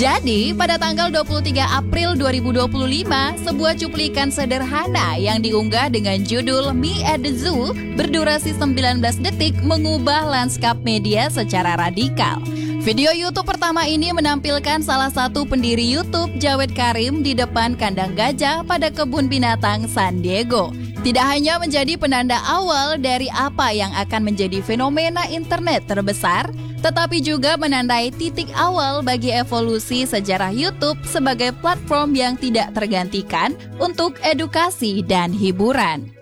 Jadi, pada tanggal 23 April 2025, sebuah cuplikan sederhana yang diunggah dengan judul Me at the Zoo berdurasi 19 detik mengubah lanskap media secara radikal. Video YouTube pertama ini menampilkan salah satu pendiri YouTube, Jawed Karim, di depan kandang gajah pada kebun binatang San Diego. Tidak hanya menjadi penanda awal dari apa yang akan menjadi fenomena internet terbesar, tetapi juga menandai titik awal bagi evolusi sejarah YouTube sebagai platform yang tidak tergantikan untuk edukasi dan hiburan.